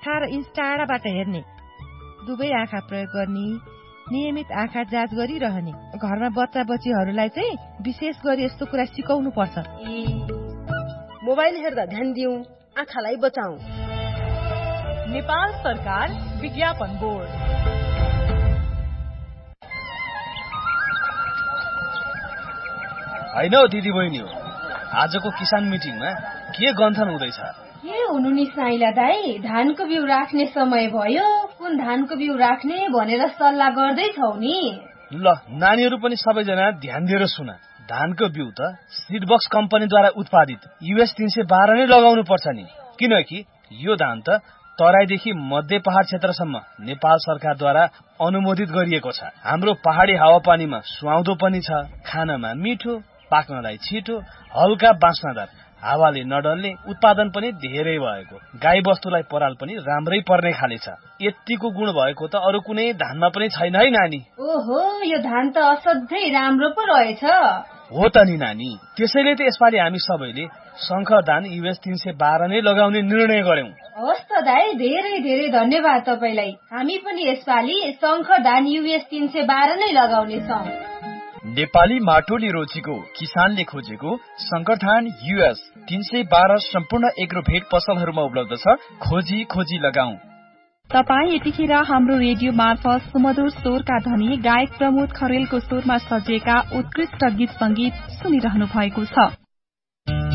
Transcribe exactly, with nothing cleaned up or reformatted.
अठार इन्च टाढाबाट हेर्ने, दुवै आँखा प्रयोग गर्ने, नियमित आँखा जाँच गरिरहने। घरमा बच्चा बच्चीहरूलाई चाहिँ विशेष गरी यस्तो कुरा सिकाउनु पर्छ। मोबाइल हेर्दा ध्यान दिउँ, आँखालाई बचाऊ। नेपाल सरकार विज्ञापन बोर्ड। होइन हौ दिदी बहिनी हो, आजको किसान मिटिङमा के गन्थन हुँदैछ? के हुनु नि साइला दाई, धानको बिउ राख्ने समय भयो, कुन धानको बिउ राख्ने भनेर सल्लाह गर्दैछौ नि। ल नानीहरू पनि सबैजना ध्यान दिएर सुन। धानको बिउ त सिडबक्स कम्पनीद्वारा उत्पादित युएस तीन सय बाह्र नै लगाउनु पर्छ नि, किनकि यो धान त तराईदेखि मध्य पहाड क्षेत्रसम्म नेपाल सरकारद्वारा अनुमोदित गरिएको छ। हाम्रो पहाडी हावापानीमा सुहाउँदो पनि छ, खानमा मिठो, पाक्नलाई छिटो, हल्का बाँच्नदार, हावाले नडल्ने, उत्पादन पनि धेरै भएको, गाई बस्तुलाई पराल पनि राम्रै पर्ने खाले छ। यतिको गुण भएको त अरू कुनै धानमा पनि छैन है नानी। ओहो, यो धान त असाध्यै राम्रो पो रहेछ। हो त नि नानी, त्यसैले त यसपालि हामी सबैले शंकर धान युएस तीन सय बाह्र नै लगाउने निर्णय गर्यौं। हवस् त दाई, धेरै धेरै धन्यवाद तपाईलाई। हामी पनि यसपालि शंकर धान युएस तीन सय बाह्र नै लगाउने छौं। नेपाली माटोले रोजेको, किसानले खोजेको शंकर धान युएस तीन सय बाह्र सम्पूर्ण एग्रो भेट पसलहरूमा उपलब्ध छ। खोजी खोजी लगाऊ। तपाई यतिखेर हाम्रो रेडियो मार्फत सुमधुर स्वरका धनी गायक प्रमोद खरेलको स्वरमा सजिएका उत्कृष्ट गीत संगीत सुनिरहनु भएको छ।